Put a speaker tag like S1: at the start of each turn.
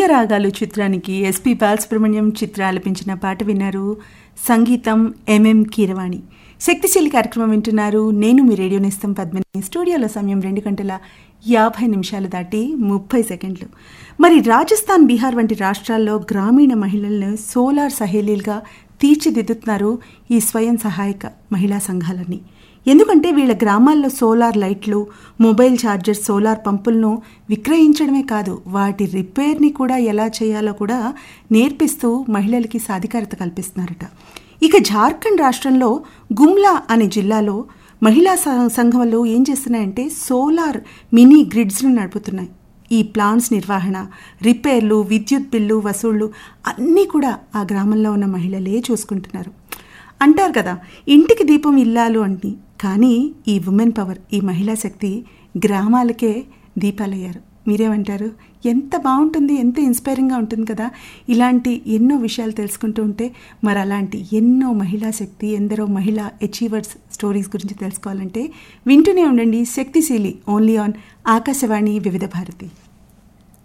S1: ప్రియరాగాలు చిత్రానికి ఎస్పి బాలసుబ్రహ్మణ్యం చిత్ర ఆలపించిన పాట విన్నారు. సంగీతం ఎంఎం కీరవాణి. శక్తిశీలి కార్యక్రమం వింటున్నారు. నేను మీ రేడియో నేస్తం పద్మిని. స్టూడియోలో సమయం 2:50 దాటి 30 మరి రాజస్థాన్, బీహార్ వంటి రాష్ట్రాల్లో గ్రామీణ మహిళలను సోలార్ సహేలీలుగా తీర్చిదిద్దుతున్నారు ఈ స్వయం సహాయక మహిళా సంఘాలన్నీ. ఎందుకంటే వీళ్ళ గ్రామాల్లో సోలార్ లైట్లు, మొబైల్ ఛార్జర్, సోలార్ పంపులను విక్రయించడమే కాదు, వాటి రిపేర్ని కూడా ఎలా చేయాలో కూడా నేర్పిస్తూ మహిళలకి సాధికారత కల్పిస్తున్నారట. ఇక జార్ఖండ్ రాష్ట్రంలో గుమ్లా అనే జిల్లాలో మహిళా సంఘాలు ఏం చేస్తున్నాయంటే సోలార్ మినీ గ్రిడ్స్ను నడుపుతున్నాయి. ఈ ప్లాంట్స్ నిర్వహణ, రిపేర్లు, విద్యుత్ బిల్లు వసూళ్లు అన్నీ కూడా ఆ గ్రామంలో ఉన్న మహిళలే చూసుకుంటున్నారు. అంటారు కదా, ఇంటికి దీపం ఇల్లాలు అని. కానీ ఈ ఉమెన్ పవర్, ఈ మహిళా శక్తి గ్రామాలకే దీపాలయ్యారు. మీరేమంటారు? ఎంత బాగుంటుంది, ఎంత ఇన్స్పైరింగ్గా ఉంటుంది కదా. ఇలాంటి ఎన్నో విషయాలు తెలుసుకుంటూ ఉంటే మరి అలాంటి ఎన్నో మహిళా శక్తి, ఎందరో మహిళా అచీవర్స్ స్టోరీస్ గురించి తెలుసుకోవాలంటే వింటూనే ఉండండి శక్తిశీలి, ఓన్లీ ఆన్ ఆకాశవాణి వివిధ భారతి.